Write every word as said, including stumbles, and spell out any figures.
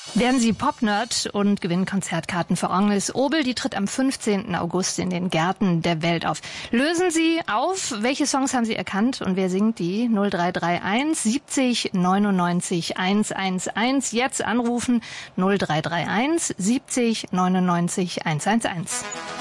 Werden Sie Pop-Nerd und gewinnen Konzertkarten für Agnes Obel. Die tritt am fünfzehnten August in den Gärten der Welt auf. Lösen Sie auf, welche Songs haben Sie erkannt und wer singt die? null drei drei eins siebzig neunundneunzig hundertzehn. Jetzt anrufen null drei drei eins siebzig neunundneunzig hundertzehn.